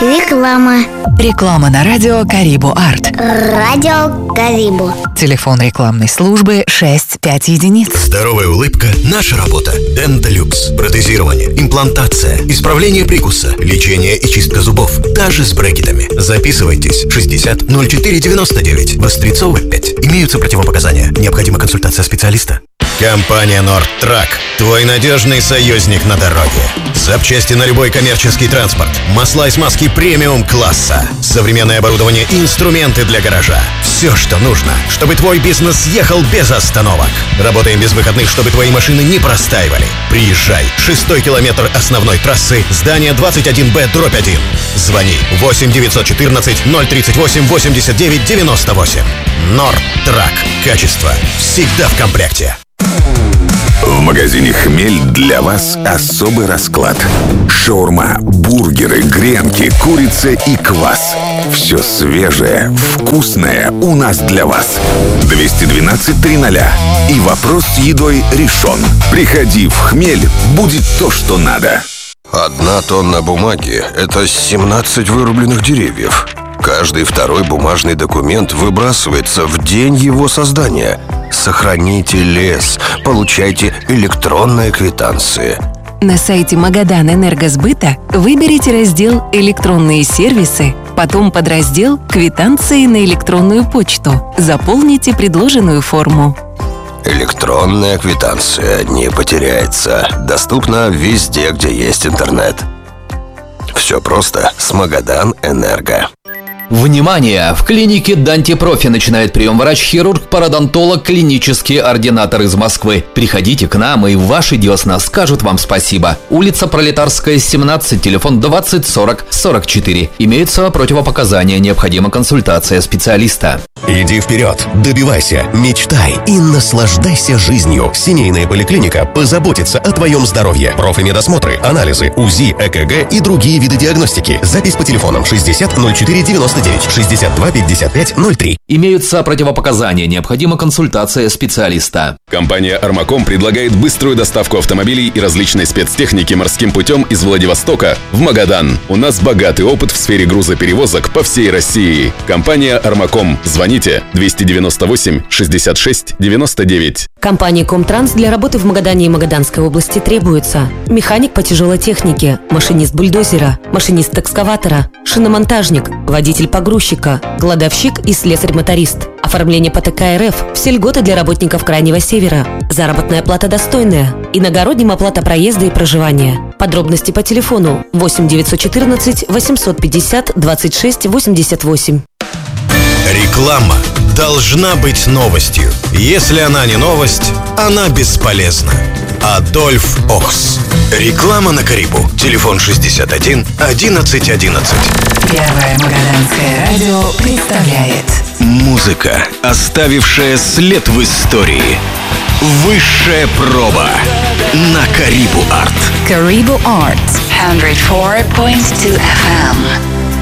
Реклама. Реклама на радио Карибу Арт. Радио Карибу. Телефон рекламной службы 65 единиц. Здоровая улыбка – наша работа. Денталюкс. Протезирование, имплантация, исправление прикуса, лечение и чистка зубов. Даже с брекетами. Записывайтесь. 60 04 99. Вострецова 5. Имеются противопоказания. Необходима консультация специалиста. Компания «Нордтрак» – твой надежный союзник на дороге. Запчасти на любой коммерческий транспорт, масла и смазки премиум-класса, современное оборудование и инструменты для гаража. Все, что нужно, чтобы твой бизнес ехал без остановок. Работаем без выходных, чтобы твои машины не простаивали. Приезжай. 6-й километр основной трассы, здание 21Б/1. Звони 8 914 038 89 98. «Нордтрак». Качество всегда в комплекте. В магазине «Хмель» для вас особый расклад. Шаурма, бургеры, гренки, курица и квас. Все свежее, вкусное у нас для вас. 212 300. И вопрос с едой решен. Приходи в «Хмель», будет то, что надо. 1 тонна бумаги – это 17 вырубленных деревьев. Каждый второй бумажный документ выбрасывается в день его создания. Сохраните лес, получайте электронные квитанции. На сайте Магадан Энергосбыта выберите раздел «Электронные сервисы», потом подраздел «Квитанции на электронную почту». Заполните предложенную форму. Электронная квитанция не потеряется. Доступна везде, где есть интернет. Все просто с Магадан Энерго. Внимание! В клинике Данти Профи начинает прием врач-хирург-пародонтолог, клинический ординатор из Москвы. Приходите к нам, и ваши десна скажут вам спасибо. Улица Пролетарская, 17, телефон 20 40 44. Имеются противопоказания, необходима консультация специалиста. Иди вперед, добивайся, мечтай и наслаждайся жизнью. Семейная поликлиника позаботится о твоем здоровье. Профмедосмотры, анализы, УЗИ, ЭКГ и другие виды диагностики. Запись по телефонам 60 04 99 62 55 03. Имеются противопоказания, необходима консультация специалиста. Компания «Армаком» предлагает быструю доставку автомобилей и различной спецтехники морским путем из Владивостока в Магадан. У нас богатый опыт в сфере грузоперевозок по всей России. Компания «Армаком». Звоните 298 66 99. Компании «Комтранс» для работы в Магадане и Магаданской области требуется механик по тяжелой технике, машинист бульдозера, машинист экскаватора, шиномонтажник, водитель погрузчика, кладовщик и слесарь-моторист. Оформление по ТК РФ, все льготы для работников Крайнего Севера. Заработная плата достойная. Иногородним оплата проезда и проживания. Подробности по телефону 8 914 850 26 88. Реклама должна быть новостью. Если она не новость, она бесполезна. Адольф Охс. Реклама на Карибу. Телефон 61 11 11. Первое Магаданское радио представляет Музыка, оставившая след в истории. Высшая проба на Карибу Арт. Карибу Арт 104.2 FM.